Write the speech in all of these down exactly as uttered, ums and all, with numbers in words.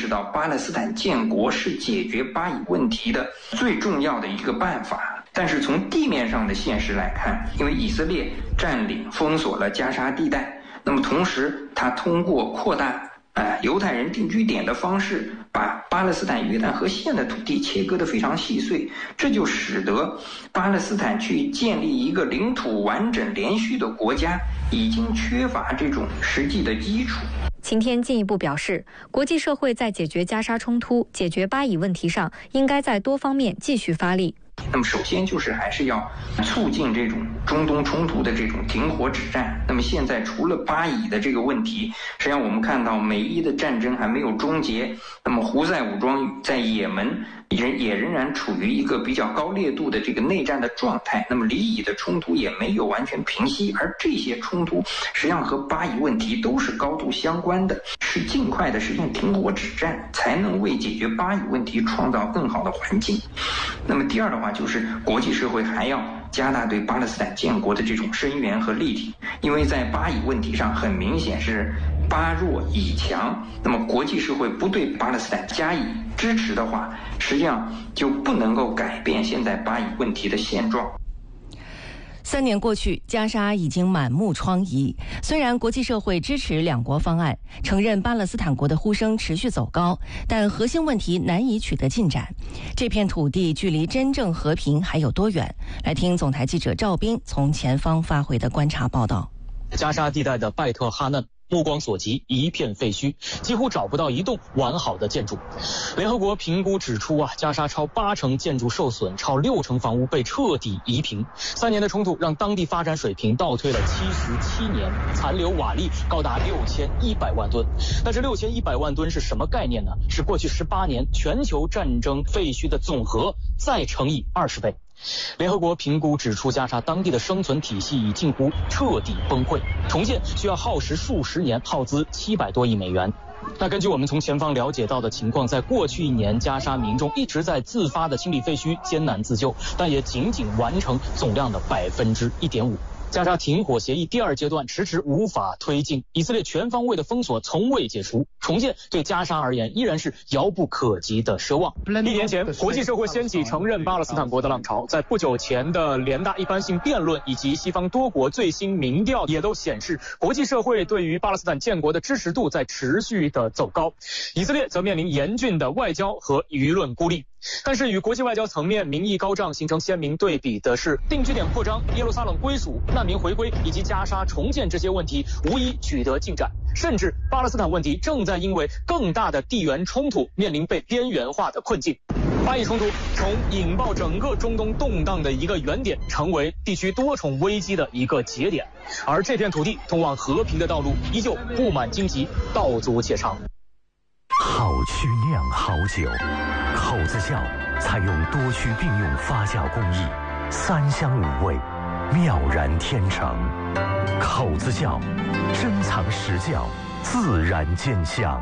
识到巴勒斯坦建国是解决巴以问题的最重要的一个办法。但是从地面上的现实来看，因为以色列占领封锁了加沙地带，那么同时他通过扩大呃犹太人定居点的方式，把巴勒斯坦约旦河线的土地切割得非常细碎，这就使得巴勒斯坦去建立一个领土完整连续的国家已经缺乏这种实际的基础。 秦天进一步表示，国际社会在解决加沙冲突、解决巴以问题上，应该在多方面继续发力。 那么首先就是还是要促进这种中东冲突的这种停火止战。那么现在除了巴以的这个问题，实际上我们看到美伊的战争还没有终结，那么胡塞武装在也门也也仍然处于一个比较高烈度的这个内战的状态，那么黎以的冲突也没有完全平息，而这些冲突实际上和巴以问题都是高度相关的，是尽快的实现停火止战，才能为解决巴以问题创造更好的环境。那么第二的话，就是国际社会还要加大对巴勒斯坦建国的这种声援和力挺，因为在巴以问题上很明显是巴弱以强，那么国际社会不对巴勒斯坦加以支持的话，实际上就不能够改变现在巴以问题的现状。 三年过去，加沙已经满目疮痍。虽然国际社会支持两国方案，承认巴勒斯坦国的呼声持续走高，但核心问题难以取得进展。这片土地距离真正和平还有多远？来听总台记者赵斌从前方发回的观察报道。 加沙地带的拜特哈嫩，目光所及一片废墟，几乎找不到一栋完好的建筑。联合国评估指出啊，加沙超八成建筑受损，超六成房屋被彻底夷平。三年的冲突让当地发展水平倒退了七十七年，残留瓦砾高达六千一百万吨。但是六千一百万吨是什么概念呢？是过去十八年全球战争废墟的总和再乘以二十倍。联合国评估指出，加沙当地的生存体系已近乎彻底崩溃，重建需要耗时数十年，耗资七百多亿美元。那根据我们从前方了解到的情况，在过去一年，加沙民众一直在自发的清理废墟，艰难自救，但也仅仅完成总量的百分之一点五。加沙停火协议第二阶段迟迟无法推进，以色列全方位的封锁从未解除，重建对加沙而言依然是遥不可及的奢望。一年前，国际社会掀起承认巴勒斯坦国的浪潮，在不久前的联大一般性辩论以及西方多国最新民调也都显示，国际社会对于巴勒斯坦建国的支持度在持续的走高。以色列则面临严峻的外交和舆论孤立。但是与国际外交层面民意高涨形成鲜明对比的是，定居点扩张、耶路撒冷归属、难民回归以及加沙重建这些问题无一取得进展，甚至巴勒斯坦问题正在因为更大的地缘冲突面临被边缘化的困境。巴以冲突从引爆整个中东动荡的一个原点，成为地区多重危机的一个节点，而这片土地通往和平的道路依旧布满荆棘，道阻且长。 好曲酿好酒，口子窖采用多区并用发酵工艺，三香五味，妙然天成。口子窖珍藏实窖，自然见香。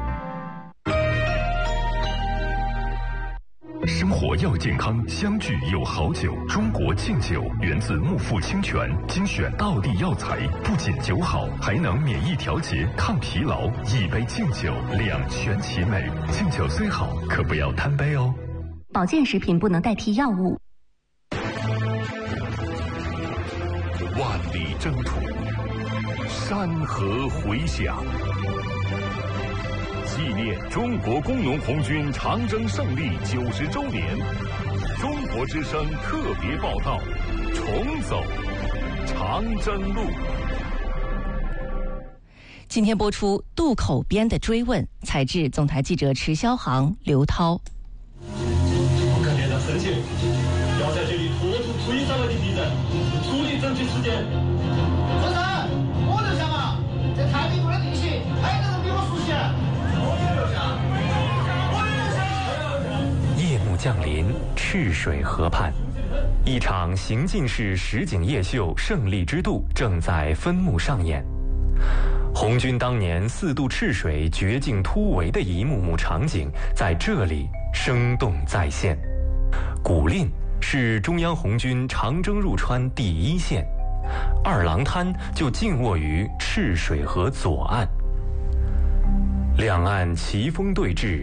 生活要健康，相聚有好酒。中国敬酒源自木富清泉，精选道地药材，不仅酒好，还能免疫调节、抗疲劳。一杯敬酒，两全其美。敬酒虽好，可不要贪杯哦。 保健食品不能代替药物。 万里征途，山河回响。纪念中国工农红军长征胜利九十周年，中国之声特别报道：重走长征路。 今天播出《渡口边的追问》，采自总台记者池霄航、刘涛。 我感觉到生气，要在这里拖住推上来的敌人，处理争取时间。 总裁，我就想啊，这太平路的地形，还有人比我熟悉。 夜幕降临，赤水河畔，一场行进式实景夜秀《胜利之渡》正在分幕上演。红军当年四渡赤水、绝境突围的一幕幕场景在这里生动再现。古蔺是中央红军长征入川第一线，二郎滩就静卧于赤水河左岸，两岸奇峰对峙。